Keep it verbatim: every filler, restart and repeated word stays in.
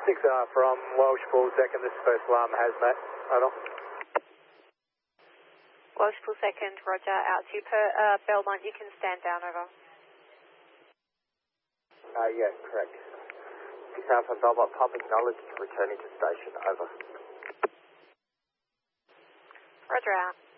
six R from Welsh Pool second, this is first alarm hazmat, over. Welsh Pool second, roger, out to you per uh, Belmont, you can stand down, over. Uh, yeah, correct. six R from Belmont, pump acknowledged, returning to station, over. Roger out.